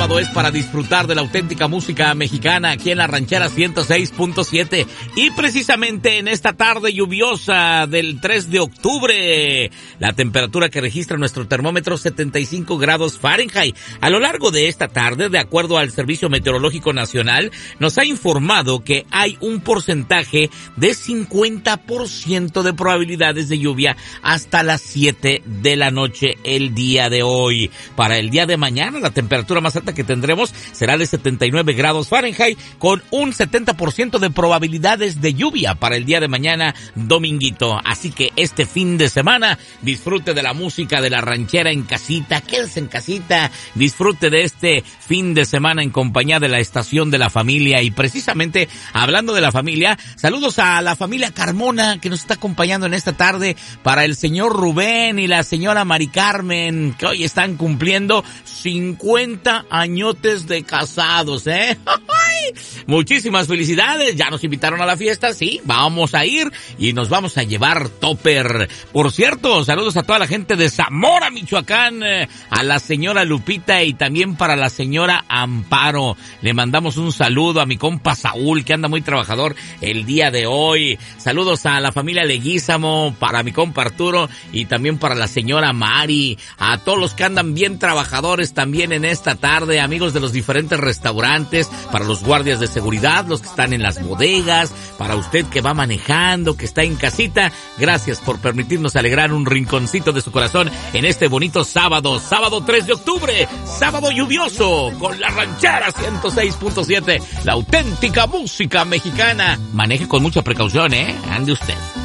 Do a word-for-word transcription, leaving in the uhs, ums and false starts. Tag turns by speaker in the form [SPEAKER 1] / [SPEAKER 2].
[SPEAKER 1] sábado es para disfrutar de la auténtica música mexicana aquí en la Ranchera ciento seis punto siete. Y precisamente en esta tarde lluviosa del tres de octubre, la temperatura que registra nuestro termómetro setenta y cinco grados Fahrenheit. A lo largo de esta tarde, de acuerdo al Servicio Meteorológico Nacional, nos ha informado que hay un porcentaje de cincuenta por ciento de probabilidades de lluvia hasta las siete de la noche el día de hoy. Para el día de mañana, la temperatura más alta que tendremos será de setenta y nueve grados Fahrenheit, con un setenta por ciento de probabilidades de lluvia para el día de mañana, dominguito. Así que este fin de semana, disfrute de la música de la ranchera en casita, quédese en casita, disfrute de este fin de semana en compañía de la estación de la familia. Y precisamente, hablando de la familia, saludos a la familia Carmona que nos está acompañando en esta tarde, para el señor Rubén y la señora Mari Carmen, que hoy están cumpliendo cincuenta añotes de casados, ¿eh? Muchísimas felicidades, ya nos invitaron a la fiesta, sí, vamos a ir y nos vamos a llevar topper. Por cierto, saludos a toda la gente de Zamora, Michoacán, a la señora Lupita y también para la señora Amparo. Le mandamos un saludo a mi compa Saúl, que anda muy trabajador el día de hoy. Saludos a la familia Leguízamo, para mi compa Arturo y también para la señora Mari. A todos los que andan bien trabajadores también en esta tarde, amigos de los diferentes restaurantes, para los guardias de seguridad, los que están en las bodegas, para usted que va manejando, que está en casita. Gracias por permitirnos alegrar un rinconcito de su corazón en este bonito sábado, sábado tres de octubre, sábado lluvioso, con la Ranchera ciento seis punto siete, la auténtica música mexicana. Maneje con mucha precaución, ¿eh? Ande usted.